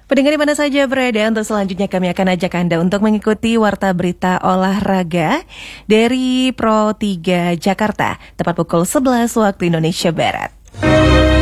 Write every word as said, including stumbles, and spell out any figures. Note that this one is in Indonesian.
Pendengar di mana saja berada, untuk selanjutnya kami akan ajak Anda untuk mengikuti Warta Berita Olahraga dari Pro tiga Jakarta, tepat pukul sebelas waktu Indonesia Barat.